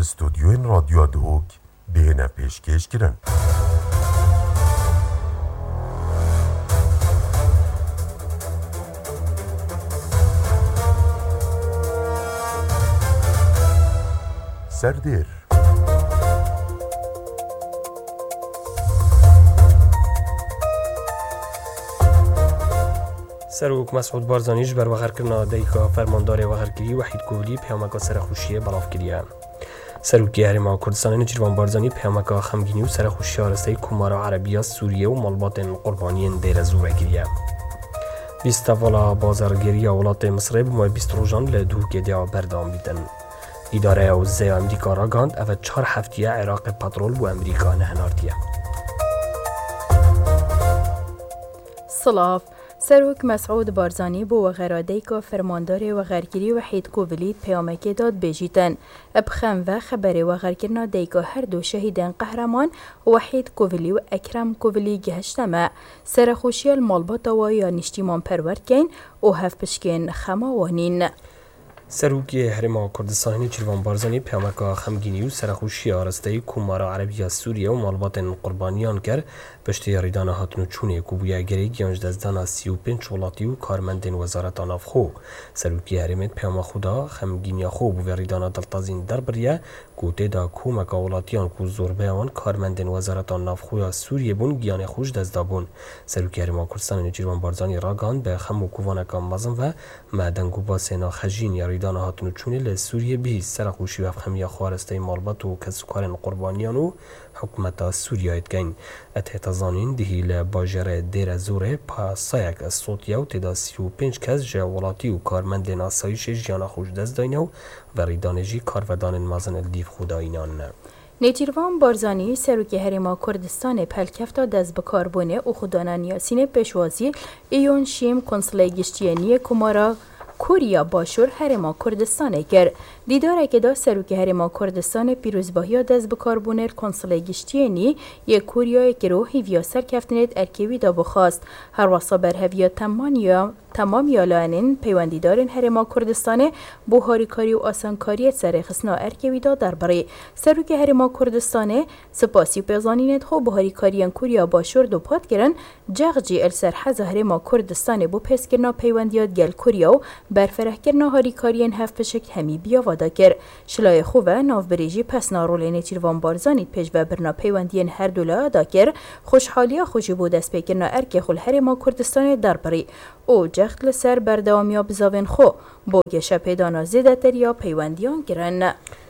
استودیوین رادیو دوک بهنه پیشکش کرن. سردیر سروک مسعود بارزانیش بر وغر کرنا دیکا فرماندار وغرگیری وحید کولی پیامک سرخوشی بلاف کریه. سروکی هرما کردستان نجیبان بارزانی پیامک خمگینی و سرخوشی آرسته کومارا عربیا سوریه و مالبات قربانیان دیر زوره کریه. 20 والا بازارگیری اولاد مصر بمای 20 روزان لدو گدیا بردام بیدن. اداره اوزه امریکا را گاند او 4 هفتیه عراق پترول و امریکا نهناردیه. صلاف سروک مسعود بارزانی بو وغراده که فرماندار وغرگیری وحید کولی پیامک داد بجیتن ابخم و خبر وغرگرنا دیگه هر دو شهیدان قهرمان وحید کولی و اکرم کولی گهشتمه سرخوشی المالبات و یا نشتیمان پرورد کن و هف پشکن خماوانین. سروکی هرما کردستان نجیبان بارزانی پیامک خمگینی و سرخوشی آرسته کومارا عربیا سوریه و مالبات قربانیان کرد پشت یاریدان هاتنو چونه کوبویا گری گیانج دزدان 35 ولاتی و کارمندین وزارت آنافخو. سروکی هرمت پیام خدا خمگینی خو بو یاریدان دلتازین دربریه کوته دا کومک ولاتیان کو زوربه آن کارمندین وزارت آنافخو سوریه بون گیان خوش دزدابون. سروکی هرما کردستان نجیبان بارزانی راگان به خمو کووانک مازن و معدن گوبا سینا خجین یاریدان هاتنو چونه لسوریه بی سرخوشی و خمیا خوارسته مالبات و کسکارن قربانیان و حکومت سوریه اتگین اتهتازانین دهیل باجره دیر زوره پاسایک از صوتیه و تدا 35 کس جوالاتی و کارمند ناسایش جیانا خوش دست داینه و ریدانجی کارودان مازن الدیف خداینان. نیچیروان بارزانی سروکی هرما کردستان پلکفتا دست بکاربونه و خدانان یاسین پیشوازی ایون شیم کنسولی گشتیانی کمارا کوریا باشور هرما کردستان کرد. دیدار که دا سروکی هرما کردستان پیروزباهی دست بکاربونر کنسولی گشتیانی یک کوریای که رو هیویا سرکفتنت ارکیوی دا بخواست. هر واسا بر هیویا تمام یالانین پیوندیدارن هرما کردستان بوهاری کاری و آسانکاری سرخصنا ارکیوی دا درباره. سروکی هرما کردستان سپاسی و پیزانینت خو بوهاری کاریان کوریا باشور دو پاد کرن جغجی السرحز هرما کردستان بو پس کرنا پیوندیات گل کوریا و برفره کرنا هاری کاریان هفت پشکت همی بیا وادا کرد. شلای خوبه ناف بریجی پس نارولین چیروان بارزانیت پیش و برنا پیوندین هر دولا دا کرد خوشحالیا خوشی بود دست پیکرنا ارک خل هرما کردستان درباری او جخت لسر بردوامیا بزاوین خو با گشه پیدانا زیده یا پیوندیان گرن.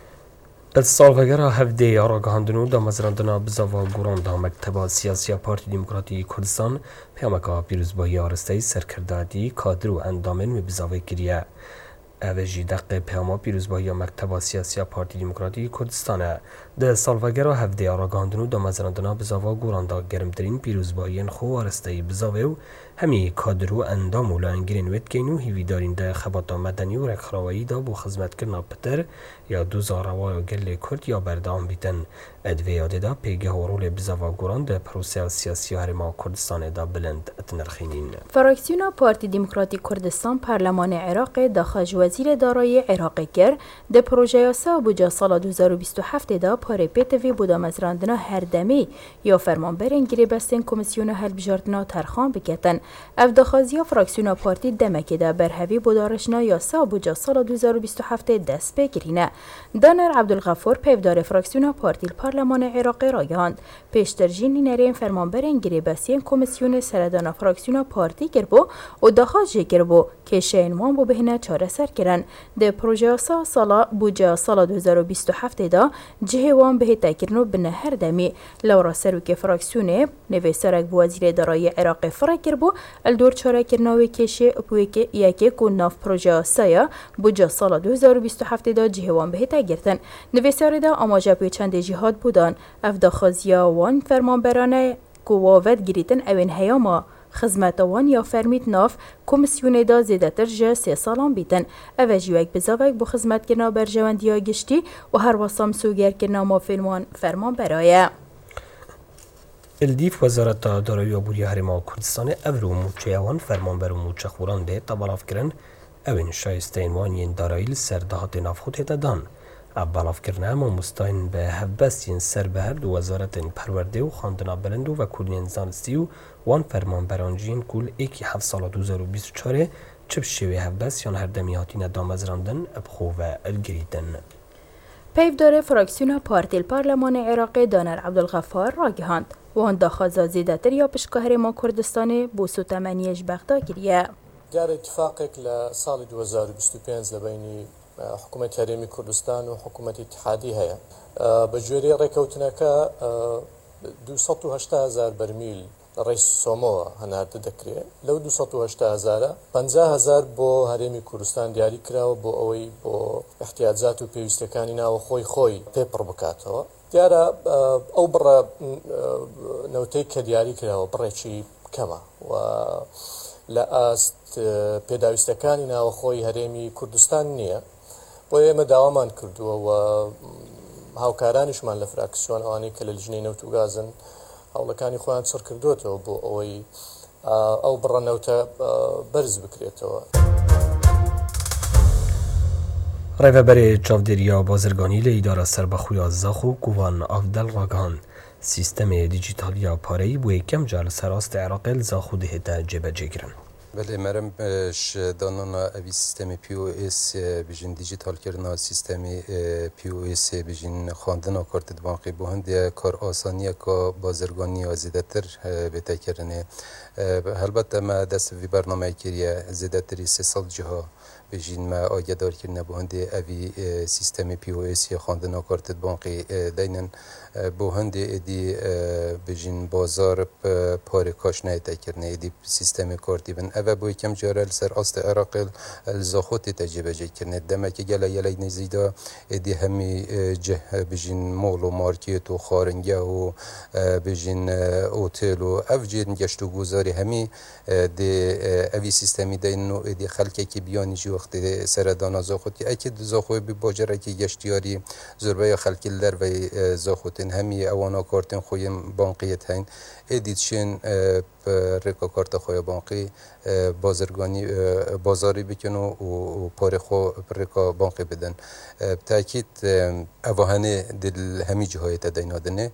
السالوگر هفته آراگاندنو دا مزراندنا بزاوا گوران دا مکتبا سیاسی پارتی دموکراتی کردستان پیامکا پیروزباهی آرسته سرکردادی کادر و اندامن و بزاوی کریه. اوجی دقیق پیاما پیروزباهی مکتبا سیاسی پارتی دموکراتی کردستان ده سالوگر هفته آراگاندنو دا مزراندنا بزاوا گوران دا گرمترین پیروزباهی خو آرسته بزاوی و همی کادر و اندام و لانگرین ویدکینو هیویدارین ده خباتا مدنی و رکخراوایی دا بو خدمت کرنا پتر یا دوزاروای گل کرد یا بردام بیتن ادوی یاده دا پیگه و رول بزاوا گوران ده پروسه سیاسی هرما کردستان دا بلند اتنرخینین. فراکسیون پارتی دموکراتی کردستان پارلمان عراق داخل وزیر دارایی عراق کرد ده پروژه یاسا بوجا سال 2027 دا پاره پیتوی بودا مزراندنا هر دمی یا فرمان برنگیری بستن کمیسیون حل بجاردنا ترخان بکتن. اف داخازیا فراکسیون پارتی دمکی دا برهوی بودارشنا یاسا بوجا سال 2027 دست بگیرینه. دانر عبدالغفور پیودار فراکسیون پارتی پارلمان عراق رایاند پیشترجین نرین فرمان برنگیری بستن کمیسیون سردان فراکسیون پارتی کربو و داخاجی کربو که شینوان بو بهنه چاره سر کرن. ده پروژه سالا بوجا سال 2027 دا جهوان به تاکرنو بنه هر دمی لورا سروک فراکسیونه نوی سرک وزیر دارایی عراق فرکر بو الدور چاره کرناوی کشه اپویک یکی کن ناف پروژه سایا بوجا سال 2027 دا جهوان به تاگرتن. نوی سر دا آماجه پوی چند جهاد بودن افدا خازیا وان فرمان برانه قواوت گریتن اوین هیاما خدمتوان یا فرمیت ناف کمیسیون دا زیده تر جه 3 سالان بیتن. اوجی یک بزاوک با خدمت کرنا بر جواندیا گشتی و هر واسام سوگر کرنا ما فرمان برایه. الدیف وزارت دارایی و بوری هرما کردستان اورو موچهوان فرمان بر موچه خوران ده تبالاف کرن اوین شایسته اینوانین دارایی سر دهات نافخوت دادن. بلافکردن مامۆستاین به هەبەستین سەر بە هەردوو وەزارەتên پەروەردە و خواندنا بلند و وەکولیên زانستی و wan fermanberanjiyên kul êkî hev sala 2024 çi bi şêwê hevbest yan herdemî hatîne damezrandin bixwe ve ilgirîtin. پێیدارێ فراکسیۆنا پارتیل پارلەمانی عێراقی دانەر عەبدولغەفار ڕاگەهاند وان داخوازا زیاتر یا پشکە هەرێما کوردستانê بۆ سوتەمەنیەش بەغدا کiriye. دیار اتفاقێک لە ساڵی 2025 لە بینی حکوومەتی هەرێمی کوردستان و حکوومەتی اتحادی هەیە. بە گوێرەی ڕێکەوتنەکە 280,000 بەرمیل ڕێی سۆمەوە هەناردە دەکرێت. لەو 280,000 50,000 بۆ هەرێمی کوردستان دیاری کراوە بۆ ئەوەی بۆ احتیاجات و پێویستەکانی ناوە خۆی پێپڕ بکاتەوە. دیارە ئەو بڕە نەوتەی کە دیاری کراوە بڕێکی کەمە و لە ئاست پێداویستەکانی ناوەخۆی هەرێمی کوردستان نییە. بۆ ئێمە داوامان کردووە و هاوکارانیشمان لە فراکسیۆن ئەوانەی کە لە لیژنەی نەوت و گازن هەوڵەکانی خۆیان چڕ کردوێتەوە بۆ ئەوەی ئەو بڕە نەوتە بەرز بکرێتەوە. ڕێڤەبەرێ چاودێرییا بازرگانی لە ئیدارە سەربەخوویا زاخ و کوڤان ئافدەل ڕاگەهاند سیستەمê دیجیتالیya pareyî bû yêkem car li ser rastê Iraqê li Zaxû dihête cêbecêkirin. Belê merem ji danana evî sistemê POS bijîn dijîtalkirina sistemê POS bijîn xwandina kartîdbankê bo hindiye kar asaniyeka bazirganiya zêdetir bêtekirinê. Helbette me dest vî bernameyê kiriye zêdetirî 3 sal ciha bijîn me agedarkirine bo hindê evî sistemê POS xwandina kartîdbankê deynin bo hindê êdî bijîn bazar parê kaş neyêtekirine êdî sistemê kartî bin. Ev bû yekem care li ser astê Iraqê li Zaxû tê tecrübecêkirine. Demekî gelek yelek nêzî da êdî hemî cih bijîn mol û markêt û xaringeh û bijîn otel û ev cên geşt û guzarî hemî dê evî sistemî deynin û êdî xelkekî biyanî jî wextê seredana Zaxûtî ekî di Zaxûyê bî bacarekî geştiyarî zorbeya xelkî li derve Zaxûtên hemî ewana kartên xwe yên bankiyê heyn êdî çên rêka karta xwe ya bankî bazirganî bazarî bikin û parê xwe rêka bankê bidin. Bi tekît ev henê di hemî cihayê te deynadinê.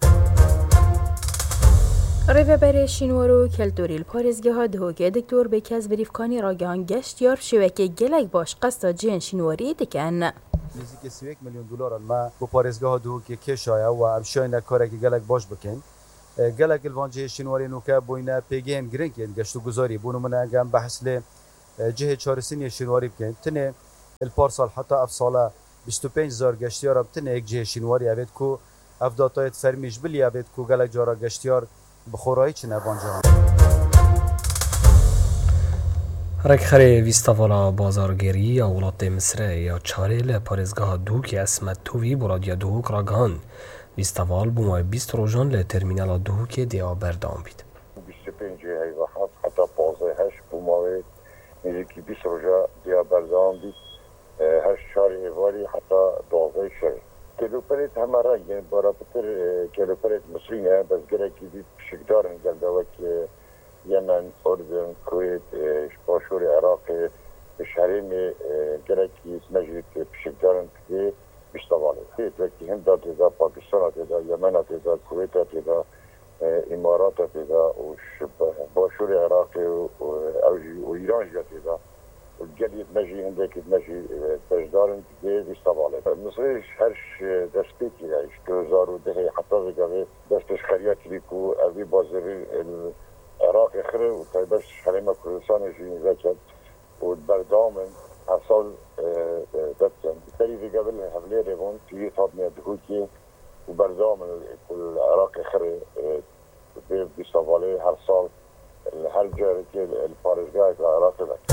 ڕێڤەبەرێ شینوەر و کەلتوری li parêzgeha Dihokê Diktor Bêkez Birîvkanî ragihan geştyar şêwekê gelek baş qesta cihên şînwarî dikin. نزدیک 3 میلیون دلار ما بۆ پارێزگاها دووکێ کێشایە و ئەم شوێنە کارێکی gelek baş bikin. Gelek ilvancihê şînwarî nûke bûyne pêgehên giring yên geşt û guzarî bûn û min engem behs lê cihê çarîsînê şînwarî bikin. Tinê il parsal heta ev sala 25,000 geştyar tinê ek cihê şînwarî avêt ku ev datayê fermî ji bilî avêt ku gelek cara geştyar bi xorayî çin evancihan. Rekxerê vîstavala bazargerî ya welatê Misrê ya çarê li parêzgeha Duhokê Esmet Tovî bi Radya Duhok ragihand. Vîstaval bû mavê 20 rojan li termînala Duhokê dê berdewam bît. 25 heyva heta 15 bû mavê nêzîkî 20 roja dê berdewam bît. Heşt çarê êvarî heta 12 şevê. Kelûperê heme rengên barapitir kelûperê Misrî ne bezgerekî bî pişikdarin geldewek Yemen, Ordun, Kuveyt, Başûrê Iraqê şerêmê gerekî meclî pişikdarin dê vîstavalê. Wekî Hinda têda, Pakistana têda, Yemena têda, Kuveyta têda, İmarata têda û Başûrê Iraqê ew jî û İran jî têda. Gelî mecî hindekî mecî beşdarin dê vîstavalê. Misrê her destpêkî ye 2010 heta vegavê destê xeriya kirî ku evî bazirî Iraqê xire û taybet herêma Kurdistanê jî veket û berdamin her sal debtin. Serî vegavê li hevlêrê bûn tîyê hatine Duhokê û berdamin ku Iraqê xire dê vîstavalê her sal her carekê li parêzgaheka Iraqê veket.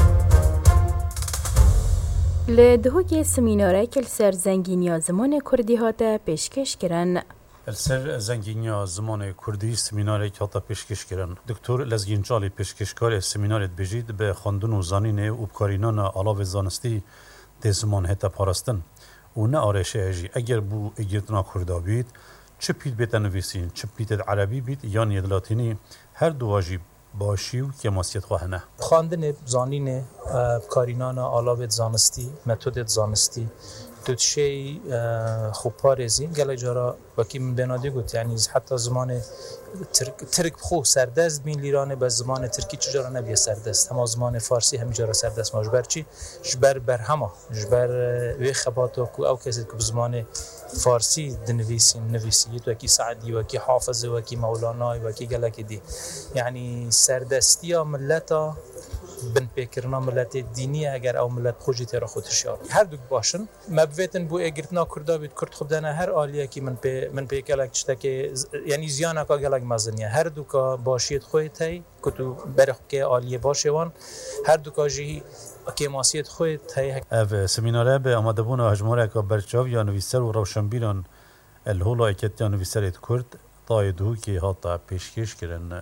Li Duhokê semînareke li ser zengîniya zimanê Kurdî hate pêşkêşkirin. Ser zengîniya zimanê Kurdî semînarek hata pêşkêşkirin. Doktor Lezgîn Çalî pêşkêşkarê semînarê dibêjî dibe xwendin û zanînê û bikarînana alavê zanistî tê ziman hête parastin û ne arêşeya jî eger bû êgirtina Kurda bît, çi pît bête nivîsîn, çi pîtê erebî bît yan yê latînî her duwa jî başî û kemasiyet xwe hene. Xwandinê, zanînê, bikarînana alavê zanistî, metodê zanistî توتشي خو باريزي قال جرا وكي من بنادي قلت يعني حتى زمان ترک خو سردست بین لیرانه به زمان ترکی چجورا نبیه سردست اما زمان فارسی هم جورا سردست ما جبر چی جبر بر همه جبر وی خباتو کو او کسی که زمان فارسی نویسی تو کی سعدی و کی حافظ و کی مولانا و کی گلک دی یعنی سردستی ملتا بن پیکرنا ملت دینی اگر او ملت خوشی تر خودش یاد هر دو باشن مبوتن بو اگرتنا کردا بیت کرد خود دنا هر عالیه کی من پیکلک چتا که یعنی زیانا کا گلک مزنیه هر دو کا باشید خودت هی کتو برخ که عالیه باشه وان هر دو کا جی که ماسیت خودت هی اف سمیناره به آماده بون هجماره کا برچاو یا نویسر و روشنبیران الهولا اکت یا نویسر کرد طایدو که هاتا پیشکش کردن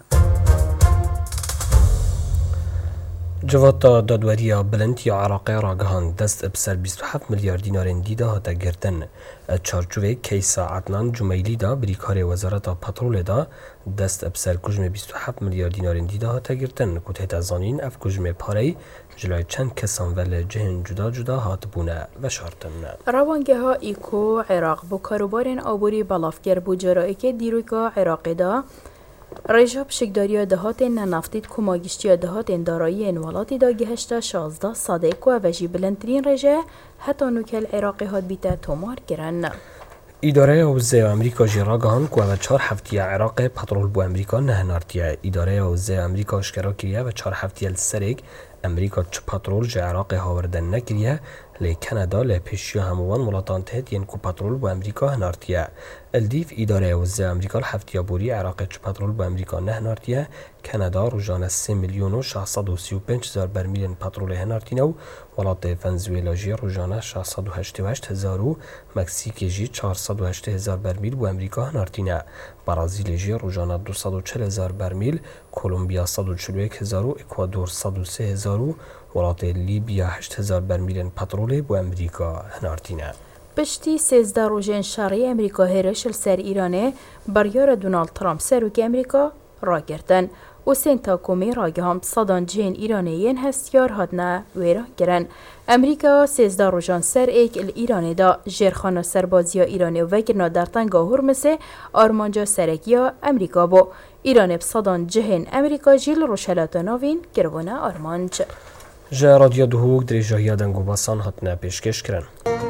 جواتا دادوریا بلندی عراقی راگهان دست بسر 27 میلیارد دینار دیده هاتا گرتن چارچوه کیسا عدنان جمیلی دا بریکار وزارت پترول دا دست بسر کجم 27 میلیارد دینار دیده هاتا گرتن کت هتا زانین اف کجم پاری جلای چند کسان ول جهن جدا هات بونه و شارتن روانگه ها ایکو عراق بو کاروبارن آبوری بلافگر بو جرایی که دیروگا عراقی دا رژاب شکداری دهات نفتید کماگیشتی دهات دارایی انوالاتی دا گهشتا 16 صادق و وجی بلندترین رژه حتی نوکل عراقی هات بیتا تومار گرن. اداره حوزه امریکا جراگان که و 4 هفته عراق پترول بو امریکا نهنارتیه اداره حوزه امریکا اشکرا کریه و 4 هفته السرگ امریکا چه پترول جه عراق هاوردن نکریه لی کانادا لی پیشی هموان ملاتان تهد ین کو پترول با امریکا هنارتیه الدیف اداره وزه امریکا هفته بوری عراق چه پترول با امریکا نهنارتیه کانادا روزانه 3 میلیون و 635 هزار برمیل پترول هنارتینه و ولات ونزوئلا جی روزانه 688 هزار و مکزیک جی 408 هزار برمیل با امریکا هنارتینه برازیل جی روزانه 240 هزار برمیل کلمبیا 141 هزار و اکوادور 103 هزار و ولات لیبیا 8 هزار برمیل پترول با امریکا هنارتینه پشتی 13 روزین شرعی امریکا هرشل سر ایرانه بریار دونالد ترامپ سروک امریکا را گردن و سنتا کومی راگه هم صدان جین ایرانیین هستیار هادنا ویرا گرن. امریکا 13 روزان سر ایک ایرانه دا جرخانه سربازی ایرانی و وگرنا در تنگا هرمسه آرمانجا سرکیا امریکا با ایران بصدان جهن امریکا جیل روشلات ناوین گروانه آرمانج. جا رادیو دهوک دریجه دنگو باسان هاتنا پیشکش کرن.